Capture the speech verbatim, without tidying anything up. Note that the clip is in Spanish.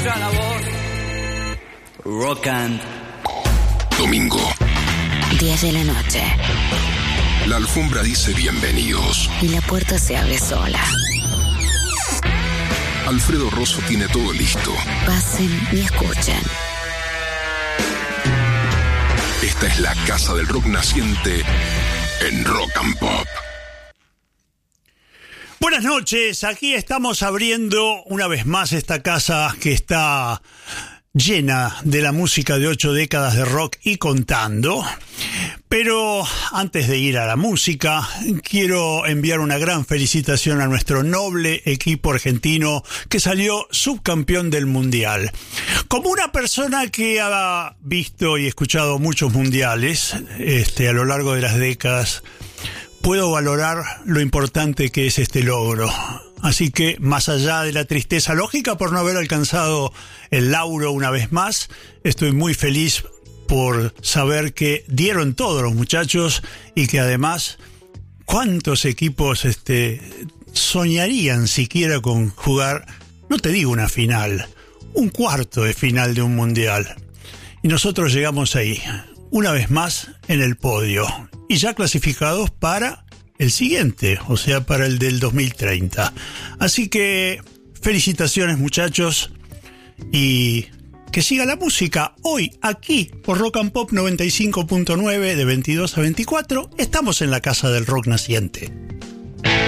escucha la voz. Rock and Domingo, diez de la noche. la alfombra dice bienvenidos. Y la puerta se abre sola. Alfredo Rosso tiene todo listo. Pasen y escuchen. Esta es la casa del rock naciente en Rock and Pop. Buenas noches, aquí estamos abriendo una vez más esta casa que está llena de la música de ocho décadas de rock y contando. Pero antes de ir a la música, quiero enviar una gran felicitación a nuestro noble equipo argentino que salió subcampeón del Mundial. Como una persona que ha visto y escuchado muchos mundiales este, a lo largo de las décadas, puedo valorar lo importante que es este logro. Así que, más allá de la tristeza lógica por no haber alcanzado el lauro una vez más, estoy muy feliz por saber que dieron todos los muchachos y que además, ¿cuántos equipos este, soñarían siquiera con jugar, no te digo una final, un cuarto de final de un mundial? Y nosotros llegamos ahí, una vez más en el podio, y ya clasificados para el siguiente, o sea, para el del dos mil treinta. Así que, felicitaciones muchachos, y que siga la música. Hoy, aquí, por Rock and Pop noventa y cinco punto nueve, de veintidós a veinticuatro, estamos en la casa del rock naciente.